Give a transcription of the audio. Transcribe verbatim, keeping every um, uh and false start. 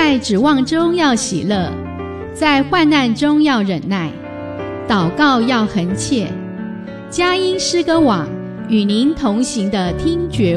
在指望中要喜乐，在患难中要忍耐，祷告要恒切。佳音诗歌网与您同行的听觉